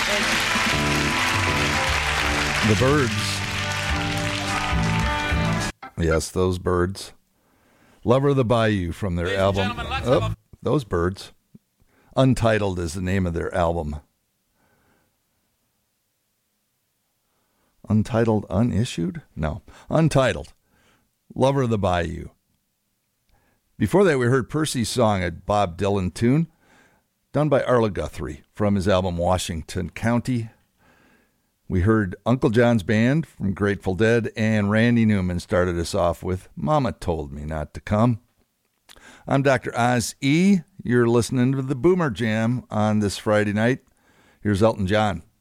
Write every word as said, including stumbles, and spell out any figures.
The Byrds. Yes, those Byrds. Lover of the Bayou from their album. Oh, those Byrds. Untitled is the name of their album. Untitled, unissued? No. Untitled. Lover of the Bayou. Before that, we heard Percy's song, a Bob Dylan tune, done by Arlo Guthrie from his album Washington County. We heard Uncle John's Band from Grateful Dead, and Randy Newman started us off with Mama Told Me Not to Come. I'm Doctor Oz E. You're listening to the Boomer Jam on this Friday night. Here's Elton John.